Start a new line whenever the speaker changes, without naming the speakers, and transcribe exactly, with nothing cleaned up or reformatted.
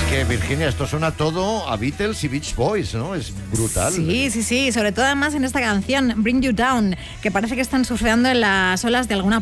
que, Virginia, esto suena todo a Beatles y Beach Boys, ¿no? Es brutal.
Sí, sí, sí. Sobre todo además en esta canción, Bring You Down, que parece que están surfeando en las olas de alguna